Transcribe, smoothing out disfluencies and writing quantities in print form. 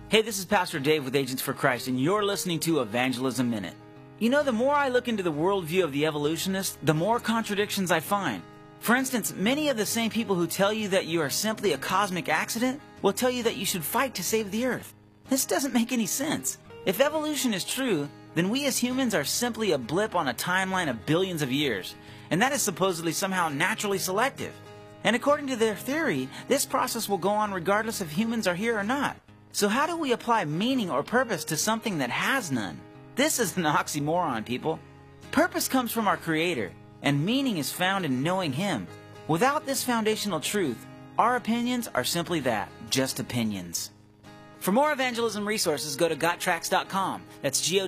Hey, this is Pastor Dave with Agents for Christ, and you're listening to Evangelism Minute. You know, the more I look into the worldview of the evolutionists, the more contradictions I find. For instance, many of the same people who tell you that you are simply a cosmic accident will tell you that you should fight to save the earth. This doesn't make any sense. If evolution is true, then we as humans are simply a blip on a timeline of billions of years, and that is supposedly somehow naturally selective. And according to their theory, this process will go on regardless if humans are here or not. So how do we apply meaning or purpose to something that has none? This is an oxymoron, people. Purpose comes from our Creator, and meaning is found in knowing Him. Without this foundational truth, our opinions are simply that, just opinions. For more evangelism resources, go to GotTracks.com. That's